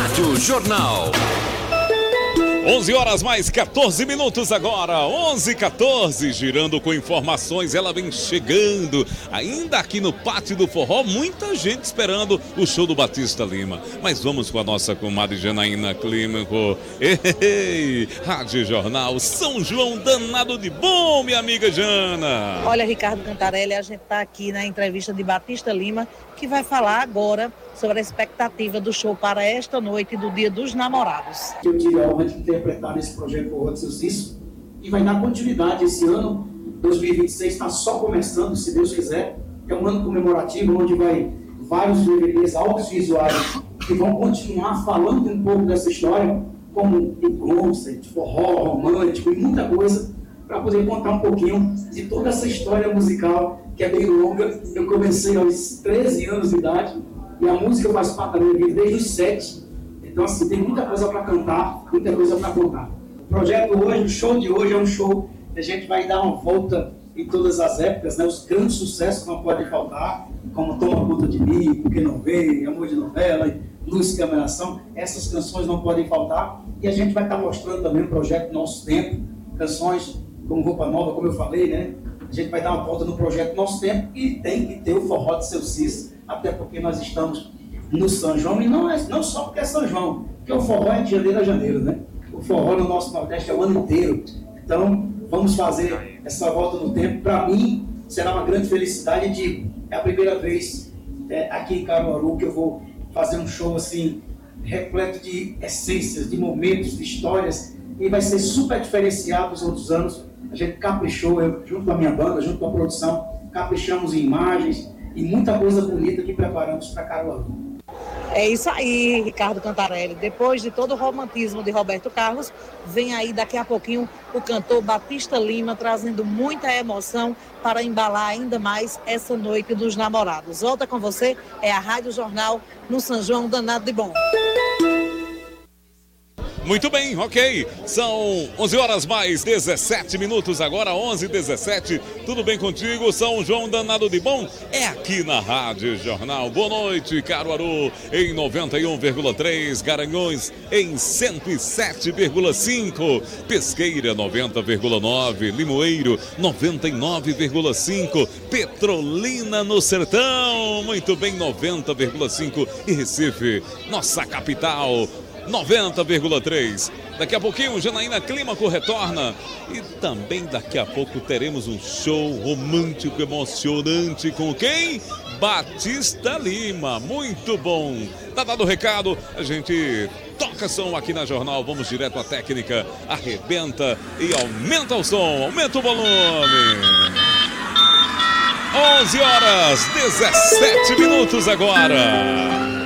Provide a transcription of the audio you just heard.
Rádio Jornal. 11 horas mais 14 minutos agora, 11h14, girando com informações, ela vem chegando, ainda aqui no Pátio do Forró, muita gente esperando o show do Batista Lima, mas vamos com a nossa comadre Janaína Clímaco, Rádio Jornal, São João danado de bom, minha amiga Jana. Olha, Ricardo Cantarelli, a gente está aqui na entrevista de Batista Lima, que vai falar agora sobre a expectativa do show para esta noite do Dia dos Namorados. Eu tive a honra de interpretar esse projeto Forró de Sucesso e vai dar continuidade esse ano. 2026 está só começando, se Deus quiser. É um ano comemorativo onde vai vários DVDs audiovisuais que vão continuar falando um pouco dessa história, como o concert, forró, romântico e muita coisa, para poder contar um pouquinho de toda essa história musical que é bem longa. Eu comecei aos 13 anos de idade e a música faz parte da minha vida desde os 7. Então, assim, tem muita coisa para cantar, muita coisa para contar. O projeto hoje, o show de hoje é um show que a gente vai dar uma volta em todas as épocas, né? Os grandes sucessos não podem faltar, como Toma Conta de Mim, Porque Não Veio, Amor de Novela, Luz e Cameração. Essas canções não podem faltar. E a gente vai estar mostrando também o projeto Nosso Tempo, canções como Roupa Nova, como eu falei, né? A gente vai dar uma volta no projeto Nosso Tempo e tem que ter o forró de Seu Cis, até porque nós estamos no São João, e não só porque é São João, porque o forró é de janeiro a janeiro, né? O forró no nosso Nordeste é o ano inteiro. Então, vamos fazer essa volta no tempo. Para mim, será uma grande felicidade de... É a primeira vez aqui em Caruaru que eu vou fazer um show assim, repleto de essências, de momentos, de histórias, e vai ser super diferenciado dos outros anos. A gente caprichou, eu, junto com a minha banda, junto com a produção, caprichamos em imagens e muita coisa bonita que preparamos para Caruaru. É isso aí, Ricardo Cantarelli. Depois de todo o romantismo de Roberto Carlos, vem aí daqui a pouquinho o cantor Batista Lima, trazendo muita emoção para embalar ainda mais essa noite dos namorados. Volta com você, é a Rádio Jornal no São João danado de bom. Muito bem, ok. São 11 horas mais 17 minutos agora, 11h17. Tudo bem contigo? São João danado de bom? É aqui na Rádio Jornal. Boa noite, Caruaru em 91,3, Garanhuns em 107,5, Pesqueira 90,9, Limoeiro 99,5, Petrolina no Sertão, muito bem, 90,5 e Recife, nossa capital, 90,3. Daqui a pouquinho, Janaína Clímaco retorna. E também daqui a pouco teremos um show romântico, emocionante com quem? Batista Lima. Muito bom. Tá dado o recado, a gente toca som aqui na Jornal. Vamos direto à técnica. Arrebenta e aumenta o som, aumenta o volume. 11 horas 17 minutos agora.